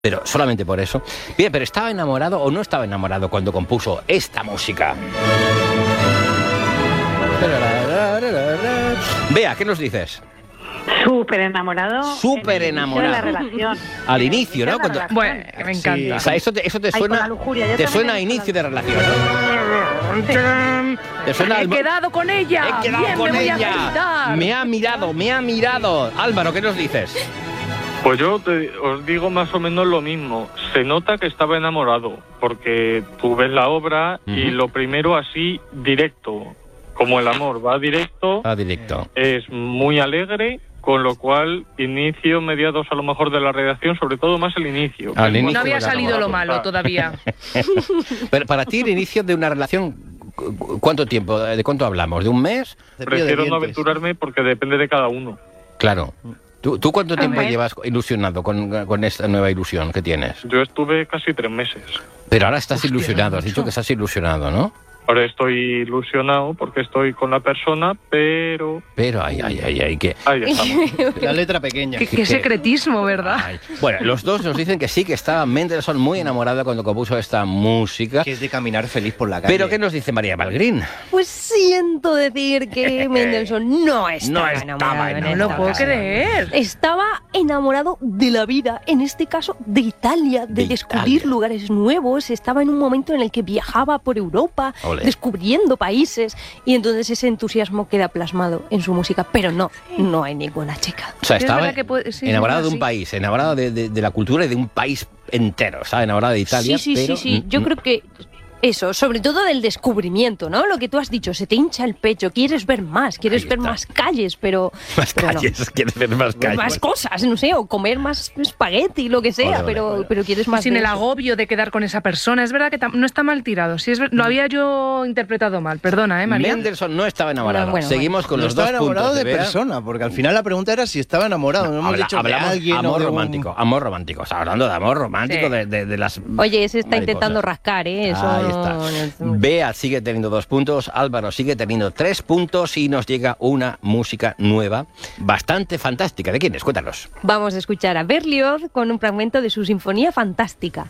Pero solamente por eso. Bien, pero ¿estaba enamorado o no estaba enamorado cuando compuso esta música? Bea, ¿qué nos dices? Súper enamorado. Súper enamorado. De la relación. Al inicio, ¿no? Cuando... Bueno, me encanta. Sí, o sea, eso te suena, te suena a inicio de relación, ¿no? Te suena He quedado con ella. He quedado Bien, con me voy a ella. juntar. Me ha mirado. Álvaro, ¿qué nos dices? Pues yo os digo más o menos lo mismo. Se nota que estaba enamorado, porque tú ves la obra y lo primero así, directo. Como el amor va directo, es muy alegre, con lo cual inicio, mediados a lo mejor de la redacción, sobre todo más el inicio. No había salido lo malo todavía. Pero para ti el inicio de una relación, ¿cuánto tiempo? ¿De cuánto hablamos? ¿De un mes? Prefiero no aventurarme porque depende de cada uno. Claro. ¿Tú cuánto tiempo llevas ilusionado con esta nueva ilusión que tienes? Yo estuve casi 3 meses. Pero ahora estás ilusionado, has dicho que estás ilusionado, ¿no? Ahora estoy ilusionado porque estoy con la persona, pero... Pero, ay, que... Ahí estamos. La letra pequeña. Qué secretismo, ¿verdad? Ay. Bueno, los dos nos dicen que sí, que estaba Mendelssohn muy enamorado cuando compuso esta música. Que es de caminar feliz por la calle. Pero, ¿qué nos dice María Balgrín? Pues siento decir que Mendelssohn no estaba enamorado. No lo puedo creer. Estaba enamorado de la vida, en este caso de Italia, de descubrir lugares nuevos. Estaba en un momento en el que viajaba por Europa, descubriendo países, y entonces ese entusiasmo queda plasmado en su música, pero no hay ninguna chica. O sea, estaba enamorado de un país, enamorado de la cultura y de un país entero, ¿sabes? Enamorado de Italia. Sí. Yo creo que eso, sobre todo del descubrimiento, ¿no? Lo que tú has dicho, se te hincha el pecho, quieres ver más, quieres ver más calles, pero... Más calles, quieres ver más calles. Más cosas, no sé, o comer más espagueti, lo que sea, pero quieres más. Sin el agobio de quedar con esa persona. Es verdad que no está mal tirado. Sí, lo había yo interpretado mal. Perdona, María. Mendelssohn no estaba enamorado. Seguimos con los dos puntos. No estaba enamorado de persona, porque al final la pregunta era si estaba enamorado. No hemos dicho de alguien amor o de romántico. Amor romántico. O sea, hablando de amor romántico, de las... Oye, ese está intentando rascar, ¿eh? Eso ahí está. Bea sigue teniendo 2 puntos, Álvaro sigue teniendo 3 puntos y nos llega una música nueva, bastante fantástica. ¿De quién es? Cuéntanos. Vamos a escuchar a Berlioz con un fragmento de su Sinfonía Fantástica.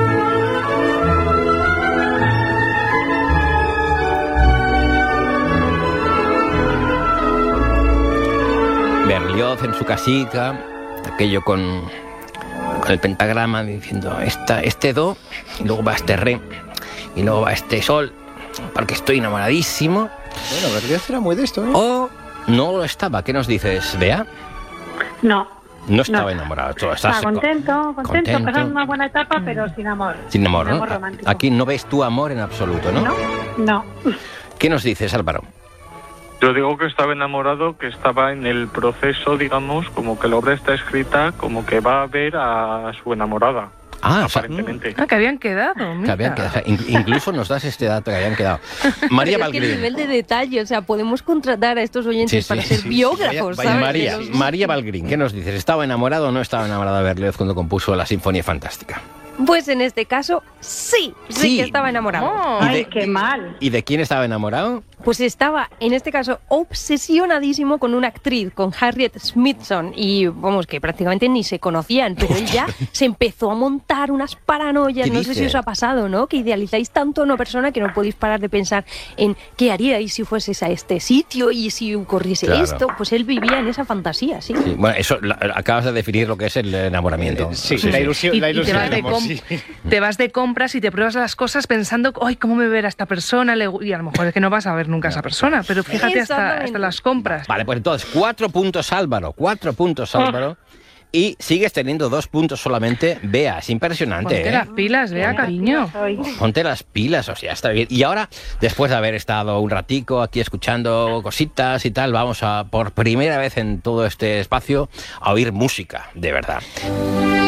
Berlioz en su casita, aquello con el pentagrama diciendo este do, y luego va este re, y luego va este sol, porque estoy enamoradísimo. Bueno, Berlioz era muy de esto, ¿eh? O no lo estaba. ¿Qué nos dices, Bea? No estaba enamorado. Estaba contento, pasando una buena etapa, pero sin amor. Sin amor, ¿no? Romántico. Aquí no ves tu amor en absoluto, ¿no? No. ¿Qué nos dices, Álvaro? Yo digo que estaba enamorado, que estaba en el proceso, digamos, como que la obra está escrita, como que va a ver a su enamorada. Aparentemente. Que habían quedado. Que habían quedado. Incluso nos das este dato, que habían quedado. María Balgrín. Es que el nivel de detalle, o sea, podemos contratar a estos oyentes para ser biógrafos, ¿sabes? María Balgrín, ¿qué nos dices? ¿Estaba enamorado o no estaba enamorado de Berlioz cuando compuso la Sinfonía Fantástica? Pues en este caso, sí que estaba enamorado. Ay, qué mal. ¿Y de quién estaba enamorado? Pues estaba, en este caso, obsesionadísimo con una actriz, con Harriet Smithson, y vamos, que prácticamente ni se conocían, pero él ya se empezó a montar unas paranoias, no sé si os ha pasado, ¿no? Que idealizáis tanto a una persona que no podéis parar de pensar en qué haríais si fueses a este sitio y si ocurriese esto. Pues él vivía en esa fantasía, sí. Bueno, eso acabas de definir lo que es el enamoramiento. La ilusión. Te vas de compras y te pruebas las cosas pensando, ¡ay, cómo me verá esta persona! Y a lo mejor es que no vas a ver nunca a esa persona, pero fíjate hasta las compras. Vale, pues entonces 4 puntos Álvaro, 4 puntos Álvaro. Y sigues teniendo 2 puntos solamente, Bea. Es impresionante. Ponte las pilas, Bea, cariño. Ponte las pilas, o sea, está bien. Y ahora, después de haber estado un ratico aquí escuchando cositas y tal, vamos a, por primera vez en todo este espacio, a oír música, de verdad.